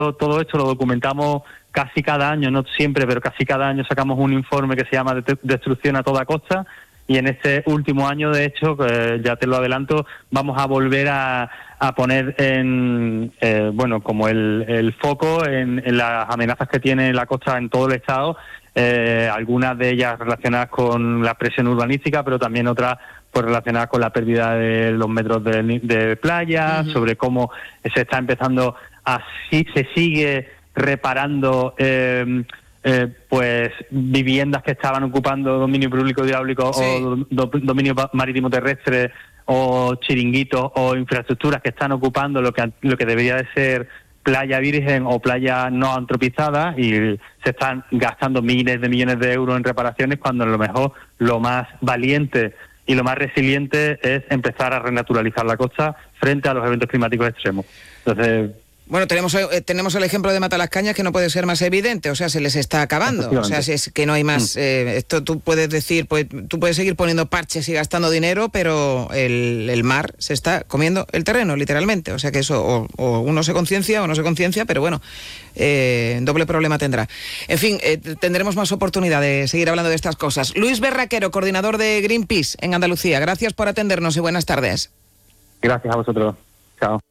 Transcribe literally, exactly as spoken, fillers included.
todo esto lo documentamos casi cada año, no siempre, pero casi cada año sacamos un informe que se llama de Destrucción a toda costa, y en este último año, de hecho, eh, ya te lo adelanto, vamos a volver a, a poner en, eh, bueno, como el, el foco en, en las amenazas que tiene la costa en todo el estado, eh, algunas de ellas relacionadas con la presión urbanística, pero también otras pues relacionadas con la pérdida de los metros de, de playa, uh-huh. sobre cómo se está empezando a, si, se sigue reparando eh, eh, pues viviendas que estaban ocupando dominio público hidráulico sí. o do, dominio marítimo terrestre, o chiringuitos o infraestructuras que están ocupando lo que lo que debería de ser playa virgen o playa no antropizada, y se están gastando miles de millones de euros en reparaciones, cuando a lo mejor lo más valiente y lo más resiliente es empezar a renaturalizar la costa frente a los eventos climáticos extremos. Entonces, bueno, tenemos eh, tenemos el ejemplo de Matalascañas, que no puede ser más evidente, o sea, se les está acabando, o sea, si es que no hay más, eh, esto tú puedes decir, pues tú puedes seguir poniendo parches y gastando dinero, pero el, el mar se está comiendo el terreno, literalmente, o sea que eso, o, o uno se conciencia o no se conciencia, pero bueno, eh, doble problema tendrá. En fin, eh, tendremos más oportunidad de seguir hablando de estas cosas. Luis Berraquero, coordinador de Greenpeace en Andalucía, gracias por atendernos y buenas tardes. Gracias a vosotros, chao.